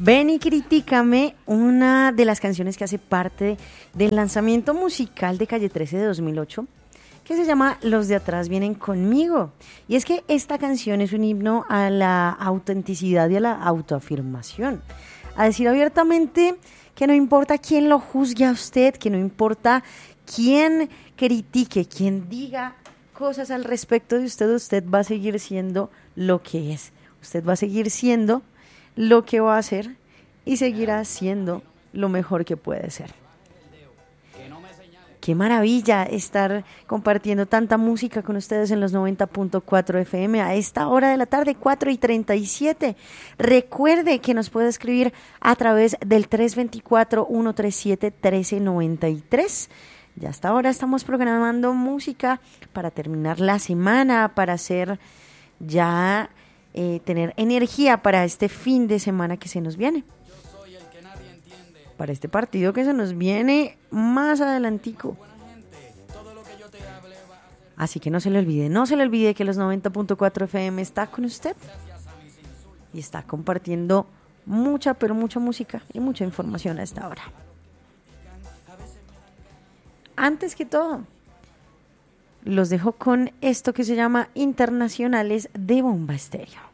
Ven y critícame, una de las canciones que hace parte del lanzamiento musical de Calle 13 de 2008, que se llama Los de atrás vienen conmigo. Y es que esta canción es un himno a la autenticidad y a la autoafirmación. A decir abiertamente que no importa quién lo juzgue a usted, que no importa quién critique, quién diga cosas al respecto de usted, usted va a seguir siendo lo que es. Usted va a seguir siendo lo que va a hacer y seguirá siendo lo mejor que puede ser. Qué maravilla estar compartiendo tanta música con ustedes en los 90.4 FM a esta hora de la tarde, 4:37. Recuerde que nos puede escribir a través del 324-137-1393. Ya hasta ahora estamos programando música para terminar la semana, para hacer ya tener energía para este fin de semana que se nos viene. Para este partido que se nos viene más adelantico. Así que no se le olvide que los 90.4 FM está con usted y está compartiendo mucha, pero mucha música y mucha información a esta hora. Antes que todo, los dejo con esto que se llama Internacionales de Bomba Estéreo.